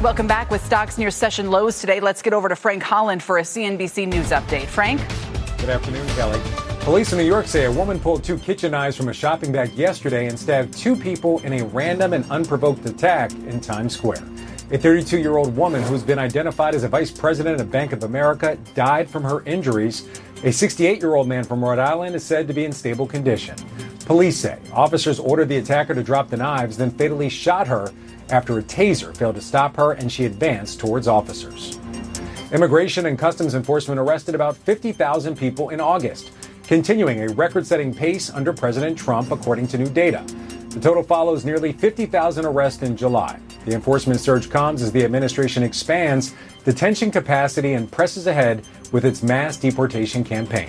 Welcome back. With stocks near session lows today, let's get over to Frank Holland for a CNBC News update. Frank? Good afternoon, Kelly. Police in New York say a woman pulled 2 kitchen knives from a shopping bag yesterday and stabbed 2 people in a random and unprovoked attack in Times Square. A 32-year-old woman who's been identified as a vice president of Bank of America died from her injuries. A 68-year-old man from Rhode Island is said to be in stable condition. Police say officers ordered the attacker to drop the knives, then fatally shot her after a taser failed to stop her and she advanced towards officers. Immigration and Customs Enforcement arrested about 50,000 people in August, continuing a record-setting pace under President Trump, according to new data. The total follows nearly 50,000 arrests in July. The enforcement surge comes as the administration expands detention capacity and presses ahead with its mass deportation campaign.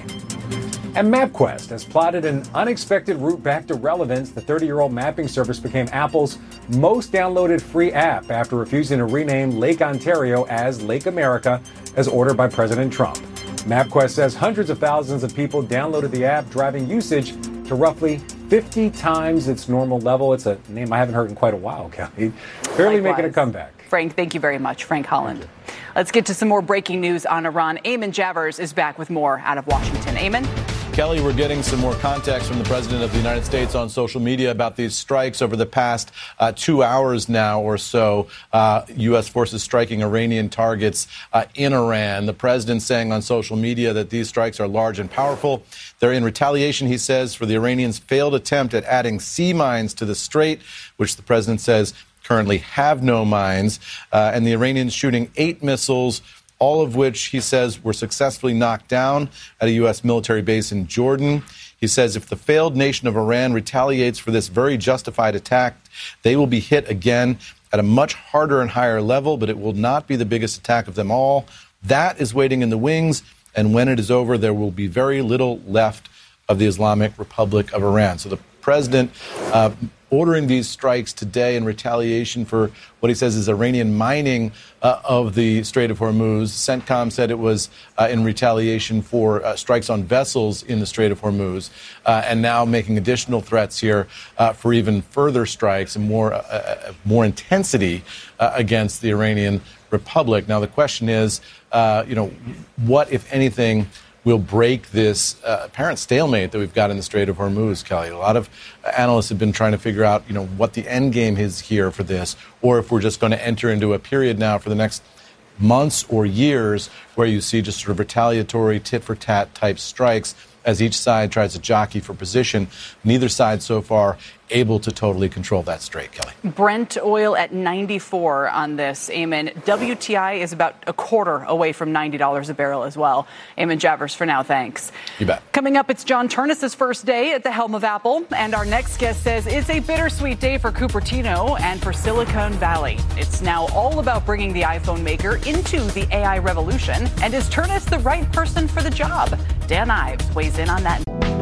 And MapQuest has plotted an unexpected route back to relevance. The 30-year-old mapping service became Apple's most downloaded free app after refusing to rename Lake Ontario as Lake America as ordered by President Trump. MapQuest says hundreds of thousands of people downloaded the app, driving usage to roughly 50 times its normal level. It's a name I haven't heard in quite a while, Kelly. Barely making a comeback. Frank, thank you very much. Frank Holland. Let's get to some more breaking news on Iran. Eamon Javers is back with more out of Washington. Eamon? Kelly, we're getting some more context from the president of the United States on social media about these strikes over the past 2 hours now or so. U.S. forces striking Iranian targets in Iran. The president saying on social media that these strikes are large and powerful. They're in retaliation, he says, for the Iranians' failed attempt at adding sea mines to the strait, which the president says currently have no mines. And the Iranians shooting 8 missiles, all of which, he says, were successfully knocked down at a U.S. military base in Jordan. He says if the failed nation of Iran retaliates for this very justified attack, they will be hit again at a much harder and higher level, but it will not be the biggest attack of them all. That is waiting in the wings, and when it is over, there will be very little left of the Islamic Republic of Iran. So the president ordering these strikes today in retaliation for what he says is Iranian mining of the Strait of Hormuz. CENTCOM said it was in retaliation for strikes on vessels in the Strait of Hormuz, and now making additional threats here for even further strikes and more intensity against the Iranian Republic. Now, the question is, what, if anything, will break this apparent stalemate that we've got in the Strait of Hormuz, Kelly? A lot of analysts have been trying to figure out, what the end game is here for this, or if we're just going to enter into a period now for the next months or years where you see just sort of retaliatory tit-for-tat type strikes as each side tries to jockey for position. Neither side so far able to totally control that strait, Kelly. Brent oil at 94 on this. Eamon, WTI is about a quarter away from $90 a barrel as well. Eamon Javers for now. Thanks. You bet. Coming up, it's John Ternus's first day at the helm of Apple. And our next guest says it's a bittersweet day for Cupertino and for Silicon Valley. It's now all about bringing the iPhone maker into the AI revolution. And is Ternus the right person for the job? Dan Ives weighs in on that.